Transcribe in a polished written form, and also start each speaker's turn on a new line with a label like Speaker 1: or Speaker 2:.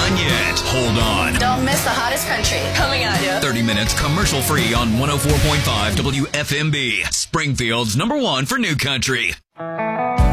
Speaker 1: done yet. Hold on.
Speaker 2: Don't miss the hottest country. Coming at you.
Speaker 1: 30 minutes commercial free on 104.5 WFMB. Springfield's #1 for new country.